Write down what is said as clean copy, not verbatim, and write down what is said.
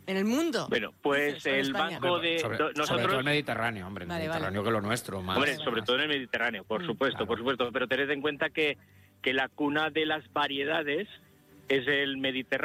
En el mundo. Bueno, pues Dices, en el España. banco de sobre nosotros, todo el Mediterráneo, hombre, el Vale, Mediterráneo que lo nuestro, más. hombre, sobre todo en el Mediterráneo, por supuesto, claro. por supuesto, pero tened en cuenta que la cuna de las variedades es el Mediterráneo.